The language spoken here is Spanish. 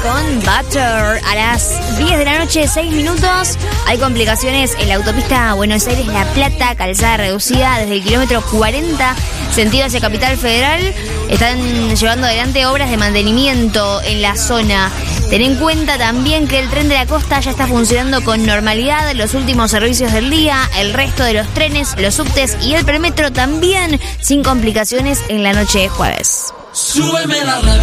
con Butter. A las 10 de la noche, 6 minutos. Hay complicaciones en la autopista Buenos Aires-La Plata, calzada reducida desde el kilómetro 40, sentido hacia Capital Federal. Están llevando adelante obras de mantenimiento en la zona. Ten en cuenta también que el tren de la costa ya está funcionando con normalidad, los últimos servicios del día, el resto de los trenes, los subtes y el premetro también sin complicaciones en la noche de jueves. Súbeme la radio.